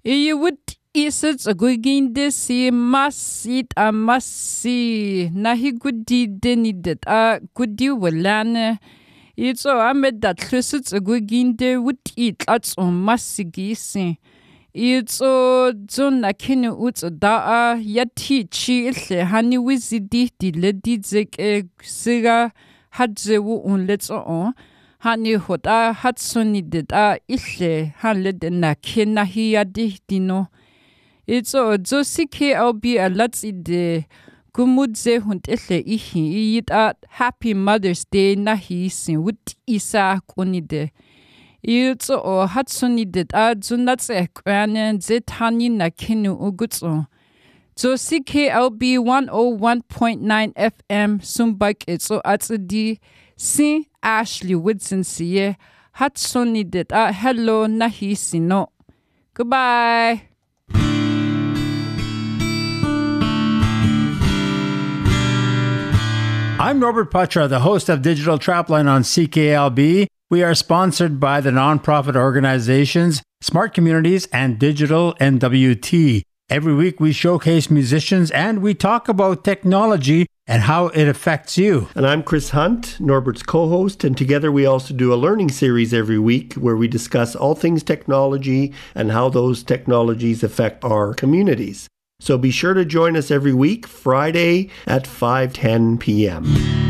Iwut isits a guiginde si masit a masi nahi gudi denidet a gudi walane. It's o amed that clusits a guiginde wut eat lots on masigisi. It's o zona kine uts da yati chi ile hani wizidi di ledi zek siga hadzewu un let's on. Hani hoda hatsuni did ile hanled na kina hiadi dino. It's o zosike albi a lots ide gumudze hund ile ihi it Happy Mother's Day na hi sin wut isa kunide. It's o hatsuni did zunats ekwanen zetani na kinu ugutso. Zosike albi 101.9 FM sumbak it's o atsudi sin Ashley Woodson siye hatsuni did hello nahi sino. Goodbye. I'm Norbert Patra, the host of Digital Trapline on CKLB. We are sponsored by the nonprofit organizations Smart Communities and Digital NWT. Every week we showcase musicians and we talk about technology and how it affects you. And I'm Chris Hunt, Norbert's co-host, and together we also do a learning series every week where we discuss all things technology and how those technologies affect our communities. So be sure to join us every week, Friday at 5:10 p.m.